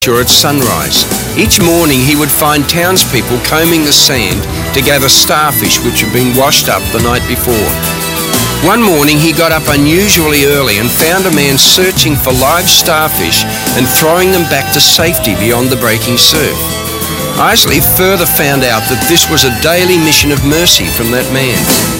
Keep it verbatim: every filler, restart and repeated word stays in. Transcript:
At sunrise. Each morning he would find townspeople combing the sand to gather starfish which had been washed up the night before. One morning he got up unusually early and found a man searching for live starfish and throwing them back to safety beyond the breaking surf. Isley further found out that this was a daily mission of mercy from that man.